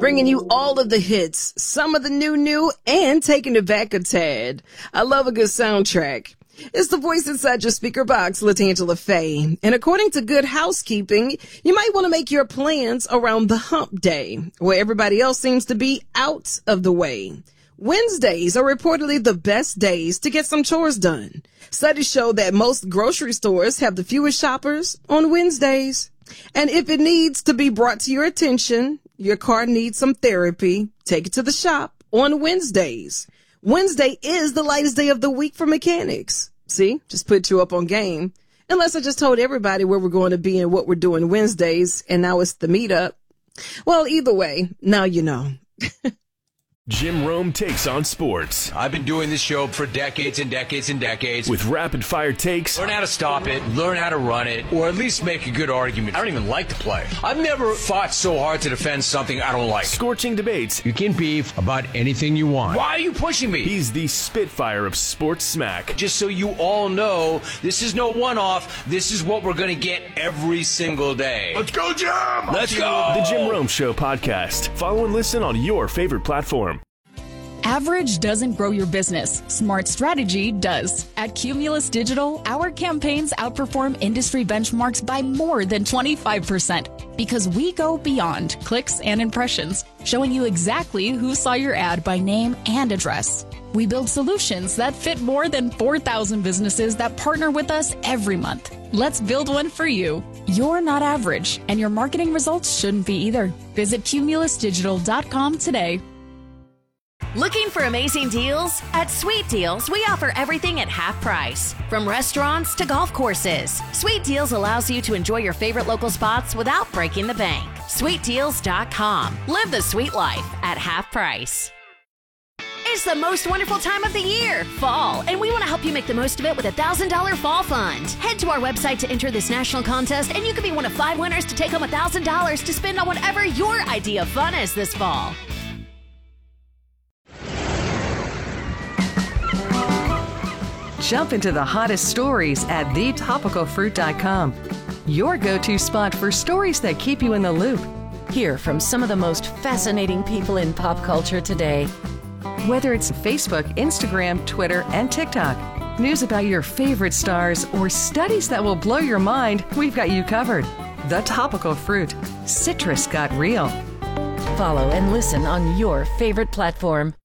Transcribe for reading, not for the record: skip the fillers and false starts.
bringing you all of the hits, some of the new, and taking it back a tad. I love a good soundtrack. It's the voice inside your speaker box, LaTangela Faye. And according to Good Housekeeping, you might want to make your plans around the hump day, where everybody else seems to be out of the way. Wednesdays are reportedly the best days to get some chores done. Studies show that most grocery stores have the fewest shoppers on Wednesdays. And if it needs to be brought to your attention, your car needs some therapy, take it to the shop on Wednesdays. Wednesday is the lightest day of the week for mechanics. See, just put you up on game. Unless I just told everybody where we're going to be and what we're doing Wednesdays, and now it's the meetup. Well, either way, now you know. Jim Rome takes on sports. I've been doing this show for decades and decades and decades. With rapid-fire takes. Learn how to stop it, learn how to run it, or at least make a good argument. I don't even like to play. I've never fought so hard to defend something I don't like. Scorching debates. You can beef about anything you want. Why are you pushing me? He's the Spitfire of sports smack. Just so you all know, this is no one-off. This is what we're going to get every single day. Let's go, Jim! Let's go! The Jim Rome Show podcast. Follow and listen on your favorite platform. Average doesn't grow your business. Smart strategy does. At Cumulus Digital, our campaigns outperform industry benchmarks by more than 25% because we go beyond clicks and impressions, showing you exactly who saw your ad by name and address. We build solutions that fit more than 4,000 businesses that partner with us every month. Let's build one for you. You're not average, and your marketing results shouldn't be either. Visit cumulusdigital.com today. Looking for amazing deals? At Sweet Deals, we offer everything at half price. From restaurants to golf courses, Sweet Deals allows you to enjoy your favorite local spots without breaking the bank. SweetDeals.com. Live the sweet life at half price. It's the most wonderful time of the year, fall, and we want to help you make the most of it with a $1,000 fall fund. Head to our website to enter this national contest, and you could be one of 5 winners to take home $1,000 to spend on whatever your idea of fun is this fall. Jump into the hottest stories at thetopicalfruit.com. Your go-to spot for stories that keep you in the loop. Hear from some of the most fascinating people in pop culture today. Whether it's Facebook, Instagram, Twitter, and TikTok, news about your favorite stars, or studies that will blow your mind, we've got you covered. The Topical Fruit. Citrus got real. Follow and listen on your favorite platform.